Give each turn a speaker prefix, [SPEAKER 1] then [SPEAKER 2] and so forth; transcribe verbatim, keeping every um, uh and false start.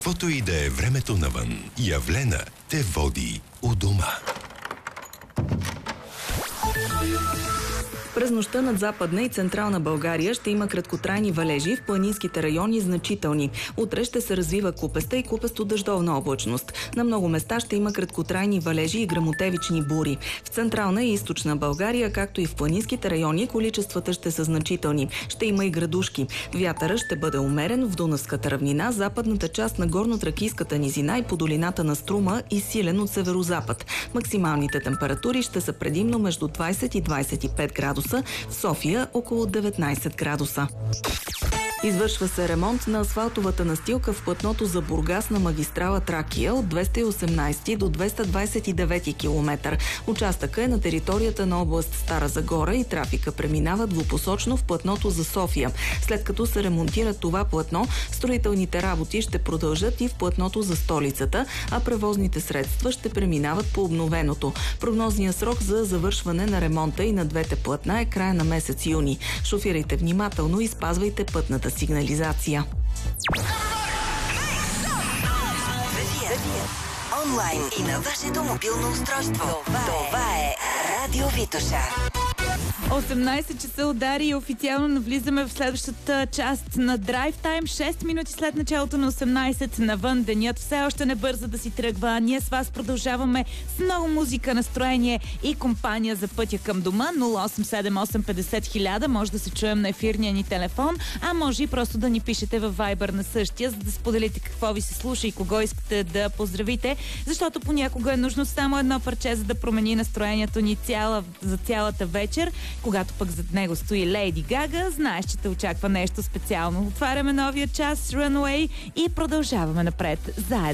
[SPEAKER 1] Каквото и да е времето навън, Явлена те води у дома.
[SPEAKER 2] През нощта над Западна и Централна България ще има краткотрайни валежи, в планинските райони значителни. Утре ще се развива купеста и купесто-дъждовна облачност. На много места ще има краткотрайни валежи и гръмотевични бури. В Централна и Източна България, както и в планинските райони, количествата ще са значителни. Ще има и градушки. Вятъра ще бъде умерен в Дунавската равнина, западната част на горно-тракийската низина и по долината на Струма и силен от северозапад. Максималните температури ще са предимно между двайсет и двайсет и пет градуса. В София около деветнайсет градуса. Извършва се ремонт на асфалтовата настилка в платното за Бургас на магистрала Тракия от двеста и осемнайсети до двеста двайсет и девети километър. Участъка е на територията на област Стара Загора и трафика преминава двупосочно в платното за София. След като се ремонтира това платно, строителните работи ще продължат и в платното за столицата, а превозните средства ще преминават по обновеното. Прогнозният срок за завършване на ремонта и на двете платна е края на месец юни. Шофирайте внимателно и спазвайте пътната сигнализация.
[SPEAKER 3] Онлайн и на вашето мобилно устройство. Това е Радио Витоша.
[SPEAKER 4] осемнайсет часа удари и официално навлизаме в следващата част на Драйв Тайм. шест минути след началото на осемнайсет навън. Денят все още не бърза да си тръгва. Ние с вас продължаваме с много музика, настроение и компания за пътя към дома. нула осем седем осем петдесет хиляда. Може да се чуем на ефирния ни телефон, а може и просто да ни пишете във Viber на същия, за да споделите какво ви се слуша и кого искате да поздравите, защото понякога е нужно само едно парче, за да промени настроението ни цяла, за цялата вечер. Когато пък зад него стои Лейди Гага, знаеш, че те очаква нещо специално. Отваряме новия час с Runaway и продължаваме напред заедно.